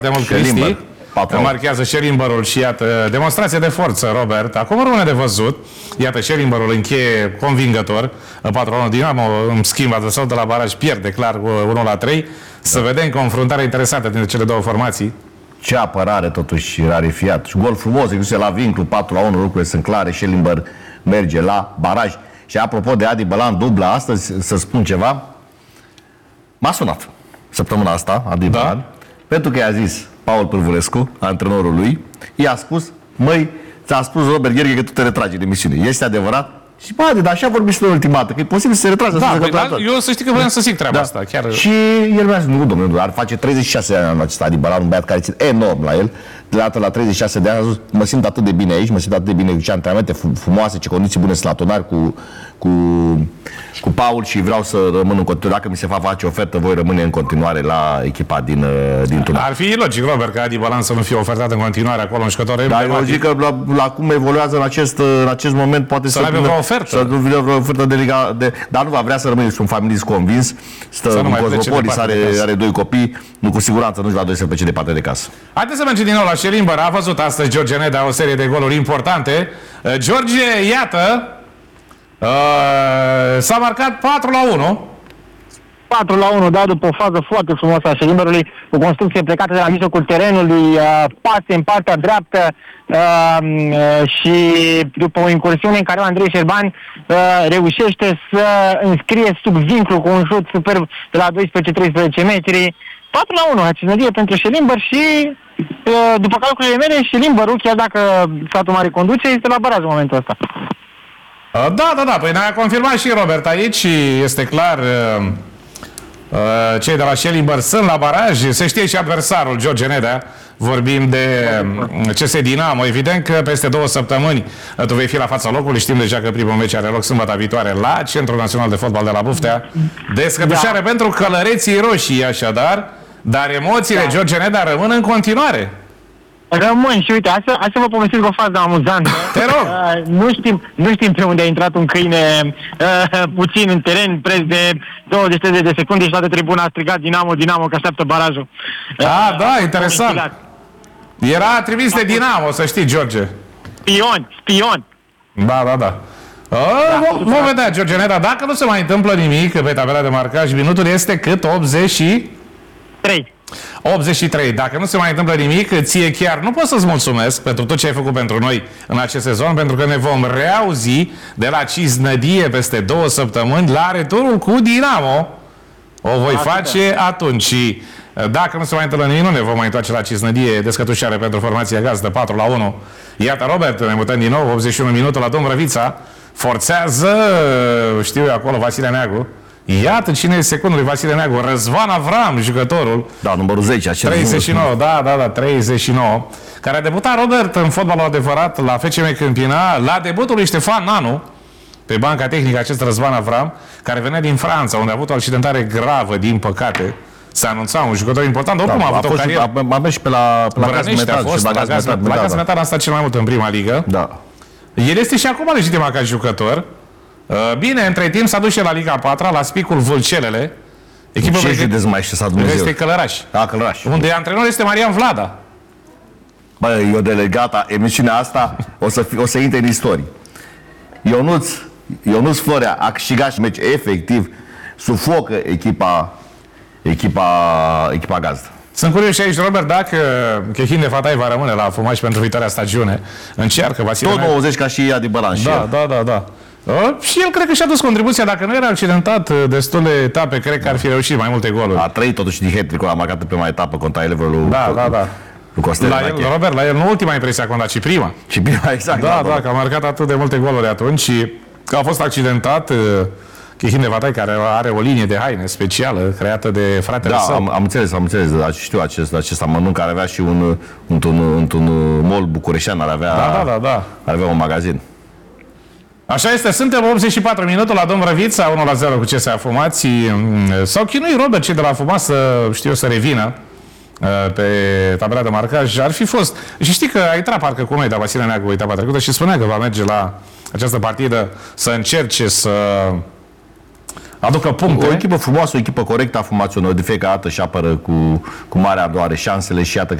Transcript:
de mult Cristi, marchează Schellimberul și iată, demonstrație de forță, Robert. Acum rămâne de văzut. Iată, Schellimberul încheie convingător. Patronul Dinamo, în schimb, adversarul de la baraj pierde clar 1-3. Să vedem confruntarea interesantă dintre cele două formații. Ce apărare totuși rarefiat. Și gol frumos, inclusiv la vinclu, 4-1, lucrurile sunt clare. Schellimber merge la baraj. Și apropo de Adi Bălan, dubla astăzi, să spun ceva. M-a sunat săptămâna asta, Adi Bălan, pentru că i-a zis Paul Pârvulescu, antrenorul lui, i-a spus: măi, ți-a spus Robert Gherghe că tu te retragi de misiune. Este adevărat? Și bă, dar așa vorbi și noi ultima dată, că e posibil să se retragă. Eu să știi că vreau să zic treaba asta. Chiar... Și el mi-a zis: nu, domnule, ar face 36 de ani anul acesta Adi Bălan, un băiat care ține enorm la el. De dată la 36 de ani a zis: mă simt atât de bine aici, mă simt atât de bine cu ce antrenamente frumoase, ce condiții bune sunt la Tonar cu Paul și vreau să rămân în continuare. Dacă mi se va face ofertă, voi rămâne în continuare la echipa din Tonar. Ar fi logic, Robert, ca Adi Bălan să nu fie ofertat în continuare acolo în jucător. Dar eu zic că la cum evoluează în acest moment poate să aibă vreo ofertă. Să nu vină vreo ofertă de Liga dar nu va vrea să rămâne, sunt familist convins. Stă în Cosmopolis, are doi copii, nu cu siguranță nu-și va dori să plece departe de casă. Haideți să mergem din nou la Schellimber. A văzut astăzi George Neda o serie de goluri importante. George, iată, s-a marcat 4-1, da, după o fază foarte frumoasă a Schellimberului, cu construcție plecată de la mijlocul terenului, pase în partea dreaptă și după o incursiune în care Andrei Șerban reușește să înscrie sub vinclu cu un șut superb de la 12-13 metri. 4-1, hacinărie pentru Schellimber și după calculele mele, Schellimberul, chiar dacă Satul Mare conduce, este la baraj în momentul ăsta. Da, păi ne-a confirmat și Robert aici, este clar, cei de la Schellimber sunt la baraj, se știe și adversarul, George Neda, vorbim de CS Dinamo, evident că peste 2 săptămâni tu vei fi la fața locului, știm deja că primul meci are loc sâmbătă viitoare la Centrul Național de Fotbal de la Buftea, descătușare pentru călăreții roșii, așadar, dar emoțiile George Neda rămân în continuare. Rămân și uite, hai să vă povestesc o fază amuzantă. Te rog! Nu știm pe unde a intrat un câine puțin în teren, preț de 20 de secunde și toată tribuna a strigat Dinamo, că așteaptă barajul. Da, interesant. Era trimis de Dinamo, să știi, George. Spion. Da. Vom vedea, George Neda, dacă nu se mai întâmplă nimic pe tabela de marcaj, minutul este cât? 83. Dacă nu se mai întâmplă nimic, ție chiar nu pot să-ți mulțumesc pentru tot ce ai făcut pentru noi în acest sezon, pentru că ne vom reauzi de la Cisnădie peste 2 săptămâni la returul cu Dinamo. O voi face atunci. Și dacă nu se mai întâmplă nimic, nu ne vom mai întoarce la Cisnădie, descătușare pentru formația gazdă 4-1. Iată, Robert, ne mutăm din nou, 81 minute la Dumbrăvița. Forțează, știu eu acolo, Vasile Neagu. Iată cine e secundul lui Vasile Neagu, Răzvan Avram, jucătorul. Da, numărul 10, 39, 39. Care a debutat, Robert, în fotbalul adevărat la FCM Câmpina, la debutul lui Ștefan Nanu, pe banca tehnică, acest Răzvan Avram, care venea din Franța, unde a avut o accidentare gravă, din păcate. Se anunța un jucător important, oricum a avut o carieră. A mers și pe la Gazmetan. La Gazmetan a stat cel mai mult în prima ligă. Da. El este și acum legitimat ca jucător. Bine, între timp s-a dus și la Liga 4, la Spicul Vâlcelele. Echipă este Călăraș. Da, Călăraș. Unde antrenor este Marian Vlada. Bă, eu delegata, emisiunea asta o să intre în istorie. Ionuț Florea a câștigat și meci efectiv, sufocă echipa gazdă. Sunt curios și aici, Robert, dacă Chechin de Fatai va rămâne la Fumaș pentru viitoarea stagiune. Încearcă Vasile. Tot 90 ca și Adi Bălan. Da. Și el cred că și-a dus contribuția. Dacă nu era accidentat destule etape, cred că ar fi reușit mai multe goluri. A trăit totuși din hat-trick-ul, a marcat pe prima etapă contra elevilor lui Costel. Robert, la el nu ultima impresie a contat, ci prima. Exact. Da, că a marcat atât de multe goluri atunci și că a fost accidentat Chechin de Fatai, care are o linie de haine specială creată de fratele său. Am înțeles, știu acest amănunt, care avea și într-un mall bucureștean, ar avea un magazin. Așa este, suntem 84 minute la Dumbrăvița, 1-0 cu CSA Fumați. S-au chinuit, Robert, cei de la Fumați să revină pe tabela de marcaj. Ar fi fost. Și știi că a intrat parcă cu noi, dar Vasile Neagu etapa trecută și spunea că va merge la această partidă să încerce să aducă puncte. O echipă frumoasă, o echipă corectă a formaționat de fiecare dată și apără cu mare ardoare șansele și iată